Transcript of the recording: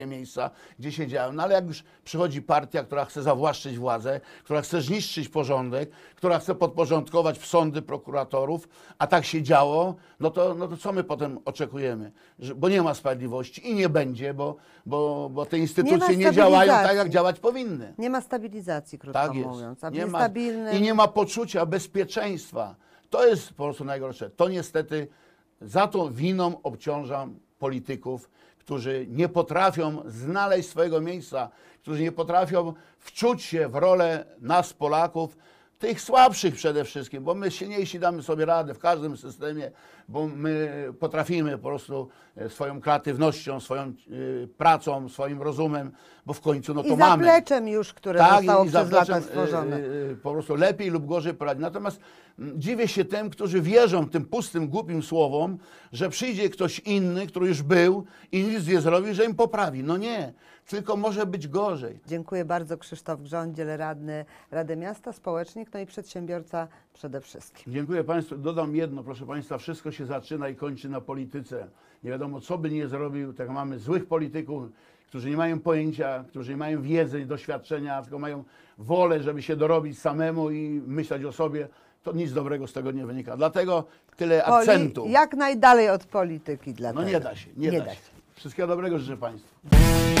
miejsca, gdzie siedziałem. No ale jak już przychodzi partia, która chce zawłaszczyć władzę, która chce zniszczyć porządek, która chce podporządkować w sądy prokuratorów, a tak się działo, no to co my potem oczekujemy? Bo nie ma sprawiedliwości i nie będzie, bo te instytucje nie działają tak, jak działać powinny. Nie ma stabilizacji, krótko Tak jest. mówiąc. A w Nie ma, niestabilnym... I nie ma poczucia bezpieczeństwa. To jest po prostu najgorsze. To niestety za tą winą obciążam polityków, którzy nie potrafią znaleźć swojego miejsca, którzy nie potrafią wczuć się w rolę nas, Polaków, tych słabszych przede wszystkim, bo my silniejsi damy sobie radę w każdym systemie, bo my potrafimy po prostu swoją kreatywnością, swoją pracą, swoim rozumem, bo w końcu no to mamy. I zapleczem już, które zostało przez lata stworzone. Po prostu lepiej lub gorzej poradzi. Natomiast dziwię się tym, którzy wierzą tym pustym, głupim słowom, że przyjdzie ktoś inny, który już był i nic nie zrobił, że im poprawi. No nie, tylko może być gorzej. Dziękuję bardzo. Krzysztof Grządziel, radny Rady Miasta, społecznik, no i przedsiębiorca przede wszystkim. Dziękuję Państwu. Dodam jedno, proszę Państwa, wszystko się zaczyna i kończy na polityce. Nie wiadomo, co by nie zrobił, tak mamy złych polityków, którzy nie mają pojęcia, którzy nie mają wiedzy i doświadczenia, tylko mają wolę, żeby się dorobić samemu i myśleć o sobie. To nic dobrego z tego nie wynika. Dlatego tyle akcentu. Jak najdalej od polityki. No nie da się, nie da się. Wszystkiego dobrego życzę Państwu.